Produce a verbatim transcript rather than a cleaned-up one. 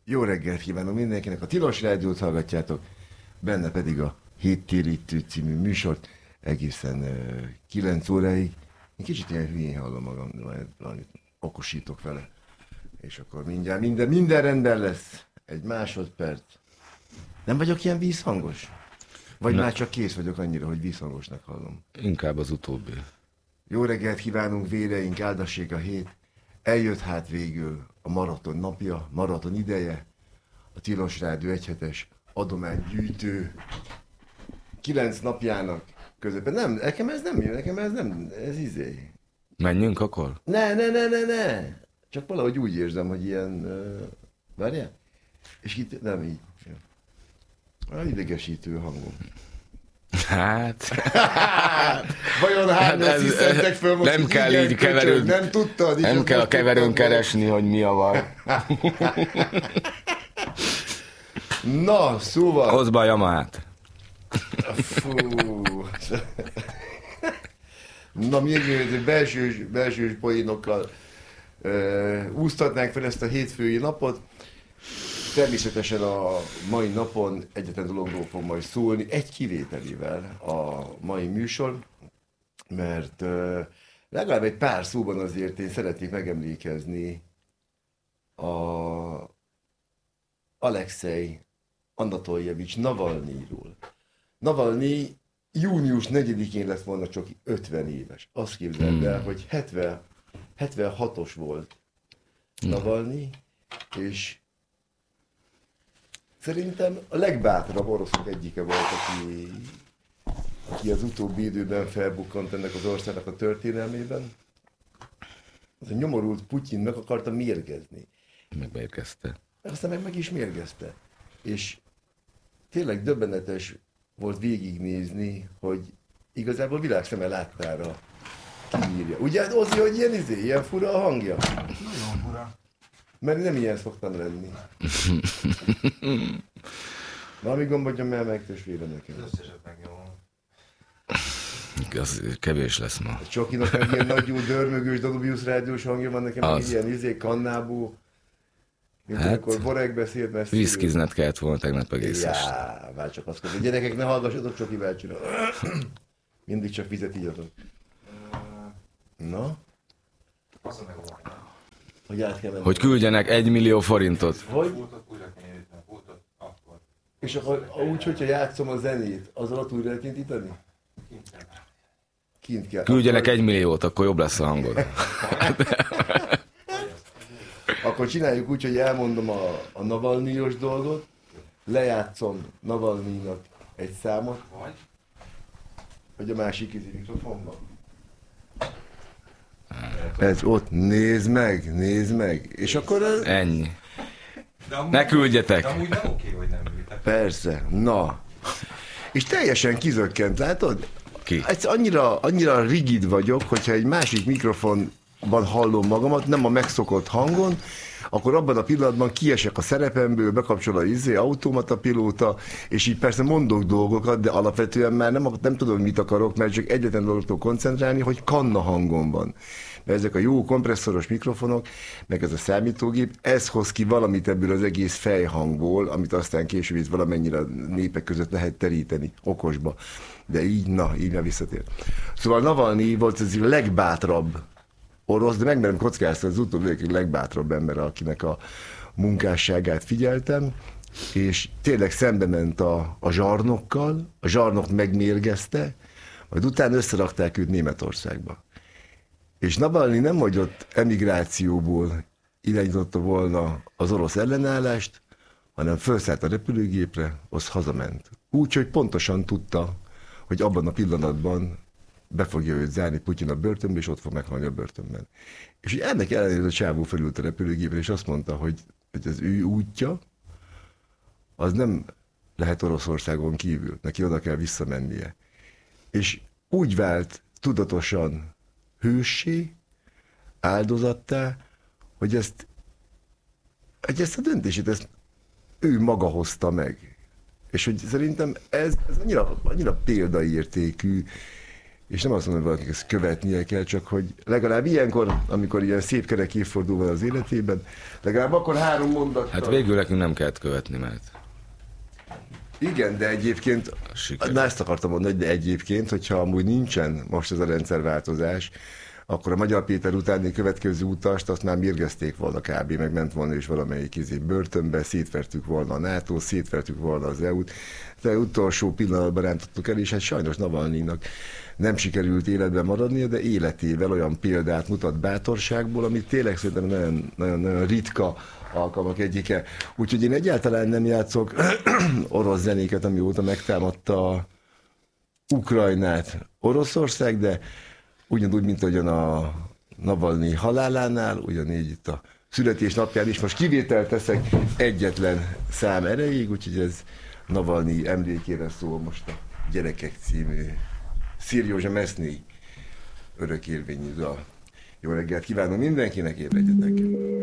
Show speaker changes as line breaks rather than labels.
Jó reggelt kívánok mindenkinek, a Tilos Rádiót hallgatjátok, benne pedig a Héttérítő című műsort egészen uh, kilenc óráig. Én kicsit ilyen hülyén hallom magam, de majd valamit okosítok vele, és akkor mindjárt minden, minden rendben lesz. Egy másodperc. Nem vagyok ilyen vízhangos? Vagy ne. Már csak kész vagyok annyira, hogy vízhangosnak hallom?
Inkább az utóbbi.
Jó reggelt kívánunk, véreink, áldassék a hét. Eljött hát végül a maraton napja, maraton ideje, a Tilos Rádió egyhetes adománygyűjtő kilenc napjának közepén. Nem, nekem ez nem jön, nekem ez nem, ez izé.
Menjünk akkor?
Ne, ne, ne, ne, ne. Csak valahogy úgy érzem, hogy ilyen, uh, várjál? És itt nem így. A idegesítő hangom.
Hát...
Vajon hányan hát sziszentek föl most?
Nem kell így keverőd.
Nem tudtad?
Nem kell a keverőn keresni, hogy mi a vaj.
Na, szóval...
Hozd be a Yamahát.
Fú... Na, még egy belsős, belsős poénokkal uh, úsztatnánk fel ezt a hétfői napot. Természetesen a mai napon egyetlen dologról fog majd szólni, egy kivételével a mai műsor, mert uh, legalább egy pár szóban azért én szeretnék megemlékezni a Alexei Anatoljevics Navalnyijról. Navalnyi június negyedikén lett volna csak ötven éves. Azt képzeld el, hmm. hogy hetven, hetvenhatos volt Navalnyi, és szerintem a legbátrabb oroszok egyike volt, aki, aki az utóbbi időben felbukkant ennek az országnak a történelmében. Az a nyomorult Putyin meg akarta mérgezni.
Megmérgezte.
Aztán meg meg is mérgezte. És tényleg döbbenetes volt végignézni, hogy igazából világszeme láttára kiírja. Ugye Ozi, hogy ilyen izé, ilyen fura a hangja?
Nagyon fura.
Mert nem ilyen szoktam lenni. Valami gombodjon el meg, testvére nekem.
Az összeset megnyomom.
Az kevés lesz ma.
A Csokinak meg ilyen nagyú, dörmögős, Danubius rádiós hangja van, nekem meg ilyen izé, kannábú. Mint hát, amikor Borek beszélt messziről.
Viszkizned kellett volna tegnap egész este.
Já, már csak azt mondom. Gyerekek, ne hallgassatok, Csoki bácsira. Mindig csak vizet ígyatok. Na?
Azt meg a
Hogy át kell menni.
Hogy küldjenek egy millió forintot.
Hogy?
Pultot újra kényelíteni, pultot akkor.
És akkor úgy, hogyha játszom a zenét, az alatt újra lehet kintítani?
Kint kell.
Kint kell.
Küldjenek
akkor...
egy milliót, akkor jobb lesz a hangod.
Akkor csináljuk úgy, hogy elmondom a, a Navalnyijos dolgot, lejátszom Navalnyijnak egy számot,
Vagy?
hogy a másik izé mikrofonban. Ez ott, nézd meg, nézd meg, és akkor... Ez...
Ennyi.
De amúgy,
Ne küldjetek!
De amúgy nem oké, hogy nem ültek.
Persze, na. És teljesen kizökkent, látod?
Ki?
Ez annyira, annyira rigid vagyok, hogyha egy másik mikrofonban hallom magamat, nem a megszokott hangon, akkor abban a pillanatban kiesek a szerepemből, bekapcsol a izé, automata pilóta, és így persze mondok dolgokat, de alapvetően már nem, nem tudom, mit akarok, mert csak egyetlen dologra tudok koncentrálni, hogy kanna hangom van. Mert ezek a jó kompresszoros mikrofonok, meg ez a számítógép, ez hoz ki valamit ebből az egész fejhangból, amit aztán később itt valamennyire népek között lehet teríteni, okosba. De így, na, így már visszatér. Szóval Navalnyi volt az a legbátrabb orosz, de megmerem kockáztatni, az utóbbi legbátrabb ember, akinek a munkásságát figyeltem, és tényleg szembe ment a, a zsarnokkal, a zsarnok megmérgezte, majd utána összerakták őt Németországba. És Navalnyi nem hagyott emigrációból irányította volna az orosz ellenállást, hanem felszállt a repülőgépre, az hazament. Úgy, hogy pontosan tudta, hogy abban a pillanatban be fogja őt zárni Putyin a börtönbe, és ott fog meghalni a börtönben. És hogy ennek ellenére a csávó felült a repülőgépre, és azt mondta, hogy, hogy az ő útja, az nem lehet Oroszországon kívül, neki oda kell visszamennie. És úgy vált tudatosan hőssé, áldozattá, hogy ezt, hogy ezt a döntését ezt ő maga hozta meg. És hogy szerintem ez, ez annyira, annyira példaértékű, és nem azt mondom, hogy valakinek ezt követnie kell, csak hogy legalább ilyenkor, amikor ilyen szép kerek évforduló van az életében, legalább akkor három mondattal...
Hát végül nekünk nem kellett követni, mert
Igen, de egyébként,
sikerült.
na ezt akartam mondani, de egyébként, hogyha amúgy nincsen most ez a rendszerváltozás, akkor a Magyar Péter utáni következő utast azt már mérgezték volna kb. Meg ment volna is valamelyik izé börtönbe, szétvertük volna a NATO, szétvertük volna az é u-t, de utolsó pillanatban rántottuk el, és hát sajnos Navalnyinak nem sikerült életben maradnia, de életével olyan példát mutat bátorságból, amit tényleg szerintem nagyon, nagyon, nagyon ritka alkalmak egyike. Úgyhogy én egyáltalán nem játszok orosz zenéket, amióta megtámadta Ukrajnát Oroszország, de ugyanúgy, mint ahogyan a Navalnyi halálánál, ugyanígy itt a születésnapján is most kivételt teszek egyetlen szám erejéig, úgyhogy ez Navalnyi emlékére szól most a Gyerekek című Szirjózsa Meszné örökérvényű dal. Jó reggelt kívánok mindenkinek, ébredjetek!